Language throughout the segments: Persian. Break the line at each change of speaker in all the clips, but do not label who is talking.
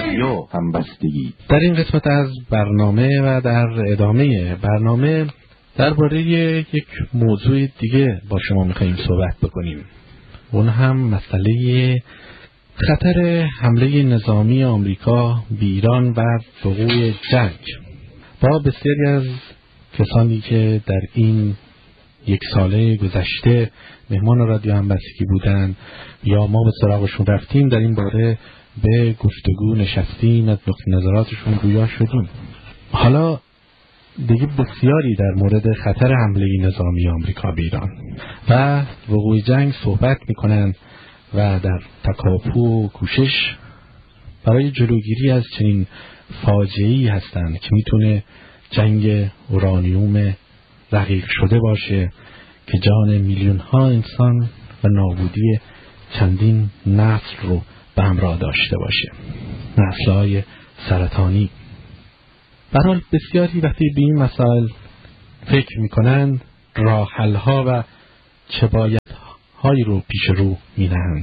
رادیو همبستگی.
در این قسمت از برنامه و در ادامه برنامه درباره یک موضوع دیگه با شما می‌خوایم صحبت بکنیم. اون هم مسئله خطر حمله نظامی آمریکا به ایران و وقوع جنگ. با بسیاری از کسانی که در این یک ساله گذشته مهمان رادیو همبستگی بودند یا ما به سراغشون رفتیم در این باره به گفتگو نشستیم، از نقطه نظراتشون گویا شدیم. حالا دیگه بسیاری در مورد خطر حمله نظامی آمریکا به ایران و وقوع جنگ صحبت میکنن و در تکاپو و کوشش برای جلوگیری از چنین فاجعه‌ای هستند که میتونه جنگ اورانیوم رقیق شده باشه که جان میلیون ها انسان و نابودی چندین نسل رو به همراه داشته باشه، نسل‌های سرطانی. به هر حال بسیاری وقتی به این مسائل فکر میکنند راه حل‌ها و چه باید هایی رو پیش رو می‌نهند.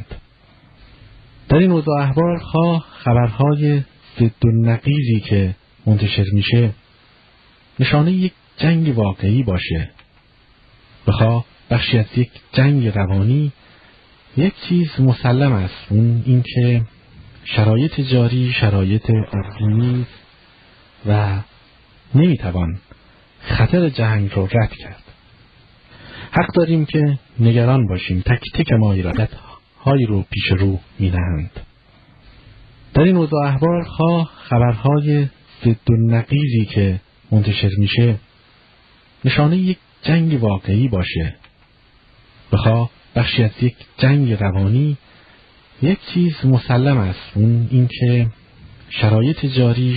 در این اوضاع احوال خواه خبرهای ضد و نقیضی که منتشر میشه نشانه یک جنگ واقعی باشه، بخواه بخشی از یک جنگ روانی، یک چیز مسلم است، اون این که شرایط جاری شرایط عرضی و نمیتوان خطر جنگ رو رد کرد. حق داریم که نگران باشیم، تک تک ما هایی رو پیش رو می‌نهند. در این اوضاع احوال خواه خبرهای ضد و نقیضی که منتشر میشه نشانه یک جنگ واقعی باشه، بخواه بخشی از یک جنگ روانی، یک چیز مسلم است، اون این که شرایط جاری